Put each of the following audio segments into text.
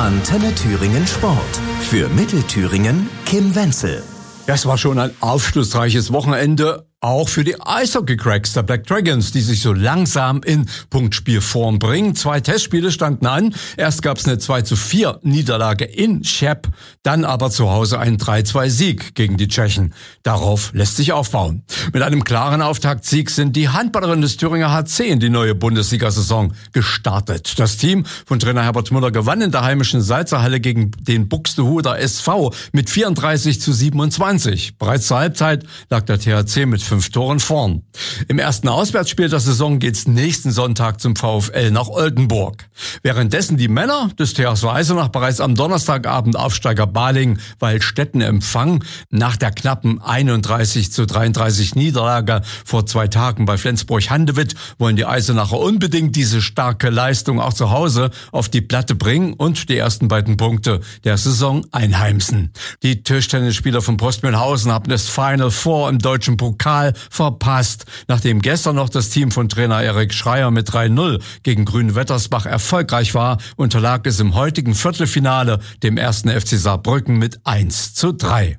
Antenne Thüringen Sport. Für Mittelthüringen Kim Wenzel. Das war schon ein aufschlussreiches Wochenende, auch für die Eishockey-Cracks der Black Dragons, die sich so langsam in Punktspielform bringen. 2 Testspiele standen an. Erst gab es eine 2:4 Niederlage in Cheb, dann aber zu Hause ein 3:2 gegen die Tschechen. Darauf lässt sich aufbauen. Mit einem klaren Auftaktsieg sind die Handballerinnen des Thüringer HC in die neue Bundesliga-Saison gestartet. Das Team von Trainer Herbert Müller gewann in der heimischen Salzerhalle gegen den Buxtehuder SV mit 34:27. Bereits zur Halbzeit lag der THC mit 5 Toren vorn. Im ersten Auswärtsspiel der Saison geht's nächsten Sonntag zum VfL nach Oldenburg. Währenddessen die Männer des THW Eisenach bereits am Donnerstagabend Aufsteiger Balingen-Waldstätten empfangen. Nach der knappen 31:33 Niederlage vor 2 Tagen bei Flensburg-Handewitt wollen die Eisenacher unbedingt diese starke Leistung auch zu Hause auf die Platte bringen und die ersten beiden Punkte der Saison einheimsen. Die Tischtennisspieler von Postmühlhausen haben das Final Four im deutschen Pokal verpasst. Nachdem gestern noch das Team von Trainer Erik Schreier mit 3:0 gegen Grünwettersbach erfolgreich war, unterlag es im heutigen Viertelfinale dem 1. FC Saarbrücken mit 1:3.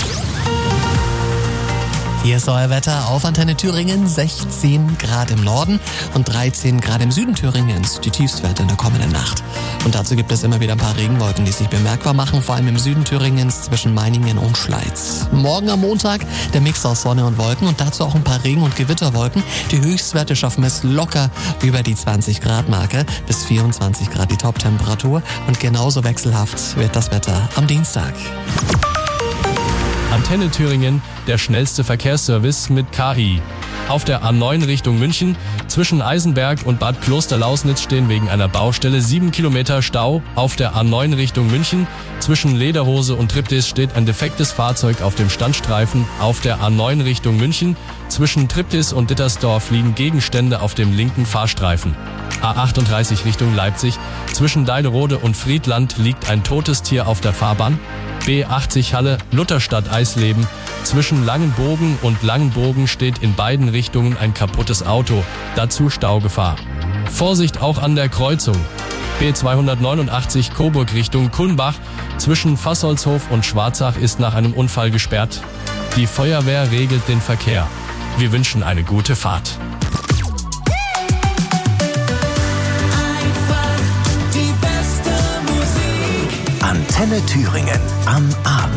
Hier ist euer Wetter auf Antenne Thüringen. 16 Grad im Norden und 13 Grad im Süden Thüringens. Die Tiefstwerte in der kommenden Nacht. Und dazu gibt es immer wieder ein paar Regenwolken, die sich bemerkbar machen, vor allem im Süden Thüringens zwischen Meiningen und Schleiz. Morgen am Montag der Mix aus Sonne und Wolken und dazu auch ein paar Regen- und Gewitterwolken. Die Höchstwerte schaffen es locker über die 20 Grad Marke, bis 24 Grad die Toptemperatur. Und genauso wechselhaft wird das Wetter am Dienstag. Antenne Thüringen, der schnellste Verkehrsservice mit KI. Auf der A9 Richtung München, zwischen Eisenberg und Bad Klosterlausnitz stehen wegen einer Baustelle 7 Kilometer Stau. Auf der A9 Richtung München, zwischen Lederhose und Triptis steht ein defektes Fahrzeug auf dem Standstreifen. Auf der A9 Richtung München, zwischen Triptis und Dittersdorf liegen Gegenstände auf dem linken Fahrstreifen. A38 Richtung Leipzig, zwischen Deilerode und Friedland liegt ein totes Tier auf der Fahrbahn. B80 Halle, Lutherstadt Eisleben. Zwischen Langenbogen und Langenbogen steht in beiden Richtungen ein kaputtes Auto. Dazu Staugefahr. Vorsicht auch an der Kreuzung. B289 Coburg Richtung Kulmbach. Zwischen Fassolshof und Schwarzach ist nach einem Unfall gesperrt. Die Feuerwehr regelt den Verkehr. Wir wünschen eine gute Fahrt. Antenne Thüringen am Abend.